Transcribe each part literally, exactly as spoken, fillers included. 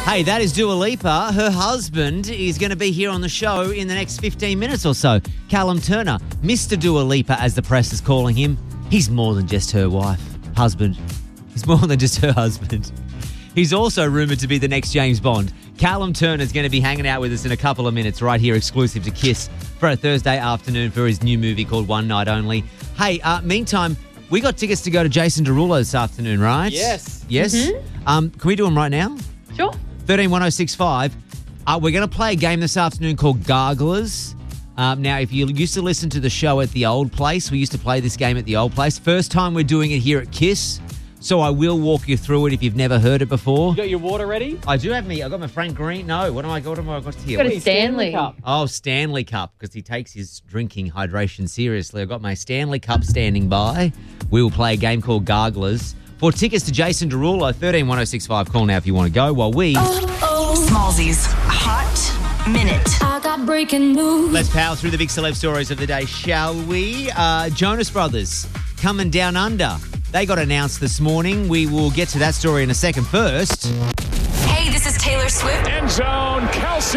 Hey, that is Dua Lipa. Her husband is going to be here on the show in the next fifteen minutes or so. Callum Turner, Mister Dua Lipa, as the press is calling him. He's more than just her wife, husband. He's more than just her husband. He's also rumoured to be the next James Bond. Callum Turner is going to be hanging out with us in a couple of minutes right here, exclusive to Kiss, for a Thursday afternoon for his new movie called One Night Only. Hey, uh, meantime, we got tickets to go to Jason Derulo this afternoon, right? Yes. Yes? Mm-hmm. Um, can we do them right now? Sure. thirteen one oh six five. Uh, we're going to play a game this afternoon called Garglers. Um, now, if you used to listen to the show at the old place, we used to play this game at the old place. First time we're doing it here at Kiss, so I will walk you through it if you've never heard it before. You got your water ready? I do have me. I got my Frank Green. No, what am I got? What am I got here? Got a What- Stanley. Cup. Oh, Stanley Cup, because he takes his drinking hydration seriously. I've got my Stanley Cup standing by. We will play a game called Garglers. For tickets to Jason Derulo, thirteen one oh six five. Call now if you want to go while we... Smallsy's Hot Minute. I got breaking news. Let's power through the big celeb stories of the day, shall we? Uh, Jonas Brothers coming down under. They got announced this morning. We will get to that story in a second. First, Hey, this is Taylor Swift. End zone, Kelsey.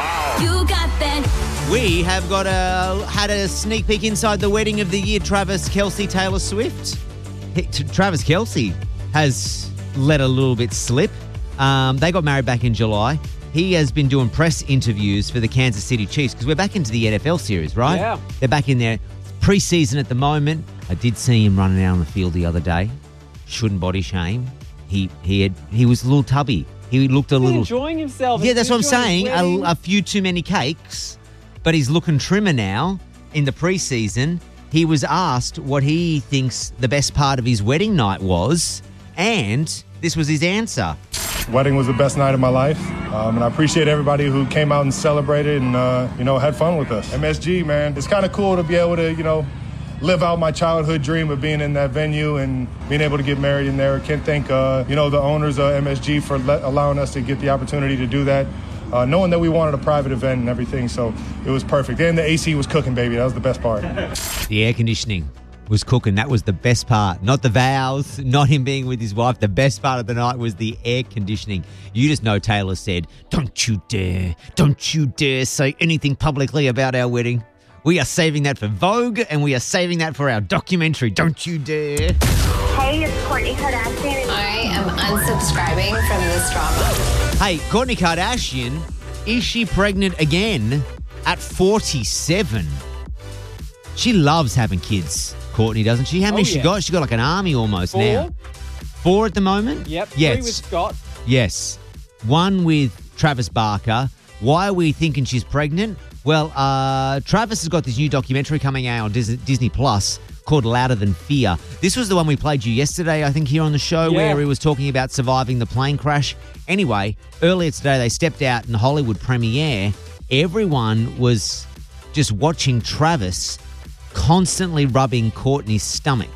You got that. we have got a had a sneak peek inside the wedding of the year. Travis Kelce, Taylor Swift. He- t- Travis Kelce has let a little bit slip. Um, they got married back in July. He has been doing press interviews for the Kansas City Chiefs because we're back into the N F L series, right? Yeah. They're back in there. Pre-season at the moment. I did see him running out on the field the other day. Shouldn't body shame. He he had he was a little tubby. He looked a He's little. enjoying himself. Yeah, He's that's what I'm enjoying saying. his wedding. A, a few too many cakes, but he's looking trimmer now. In the preseason, he was asked what he thinks the best part of his wedding night was, and this was his answer. Wedding was the best night of my life, um, and I appreciate everybody who came out and celebrated and, uh, you know, had fun with us. M S G, man, it's kind of cool to be able to, you know, live out my childhood dream of being in that venue and being able to get married in there. Can't thank, uh, you know, the owners of M S G for let, allowing us to get the opportunity to do that, uh, knowing that we wanted a private event and everything, so it was perfect. And the A C was cooking, baby. That was the best part. The air conditioning was cooking. That was the best part. Not the vows, not him being with his wife. The best part of the night was the air conditioning. You just know Taylor said, "Don't you dare, don't you dare say anything publicly about our wedding. We are saving that for Vogue and we are saving that for our documentary. Don't you dare." Hey, it's Kourtney Kardashian. I am unsubscribing from this drama. Hey, Kourtney Kardashian, is she pregnant again at forty-seven? She loves having kids, Kourtney, doesn't she? How many Oh, she yeah. got? She got like an army almost Four? now. Four at the moment? Yep. Yes. Three with Scott. Yes. One with Travis Barker. Why are we thinking she's pregnant? Well, uh, Travis has got this new documentary coming out on Dis- Disney Plus called Louder Than Fear. This was the one we played you yesterday, I think, here on the show, Yeah. where he was talking about surviving the plane crash. Anyway, earlier today, they stepped out in the Hollywood premiere. Everyone was just watching Travis constantly rubbing Kourtney's stomach,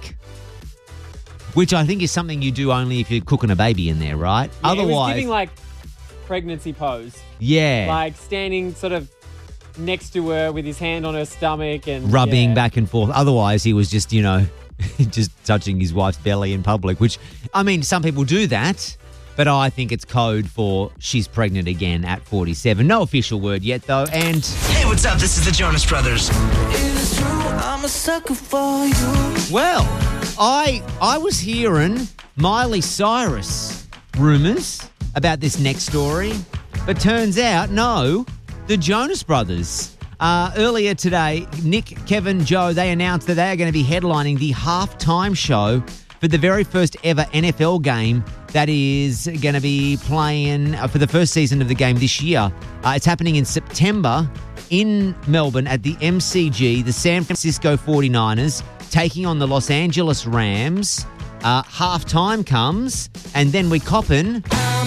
which I think is something you do only if you're cooking a baby in there, right? Yeah, Otherwise, it was giving like pregnancy pose, yeah, like standing sort of next to her with his hand on her stomach and rubbing yeah. back and forth. Otherwise, he was just, you know, just touching his wife's belly in public, which, I mean, some people do that, but I think it's code for she's pregnant again at forty-seven. No official word yet, though, and... Hey, what's up? This is the Jonas Brothers. I'm a sucker for you. Well, I I was hearing Miley Cyrus rumours about this next story, but turns out, no, the Jonas Brothers. Uh, earlier today, Nick, Kevin, Joe, they announced that they are going to be headlining the halftime show for the very first ever N F L game that is going to be playing uh, for the first season of the game this year. Uh, it's happening in September in Melbourne at the M C G, the San Francisco forty-niners taking on the Los Angeles Rams. Uh, halftime comes, and then we coppin'.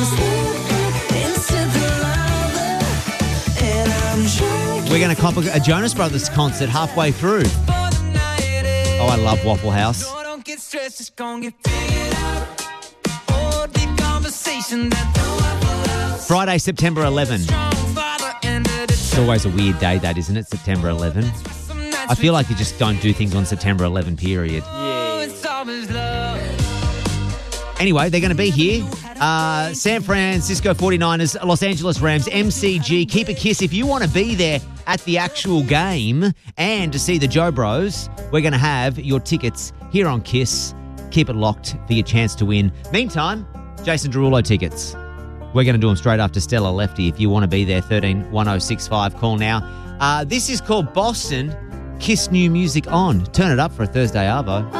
We're going to cop a, a Jonas Brothers concert halfway through. Oh, I love Waffle House. Friday, September eleventh. It's always a weird day, that, isn't it? September eleventh. I feel like you just don't do things on September eleventh, period. Yeah. Anyway, they're going to be here. Uh, San Francisco forty-niners, Los Angeles Rams, M C G. Keep a kiss. If you want to be there at the actual game and to see the Joe Bros, we're going to have your tickets here on Kiss. Keep it locked for your chance to win. Meantime, Jason Derulo tickets. We're going to do them straight after Stella Lefty. If you want to be there, thirteen one oh six five. Call now. Uh, this is called Boston. Kiss new music on. Turn it up for a Thursday Arvo.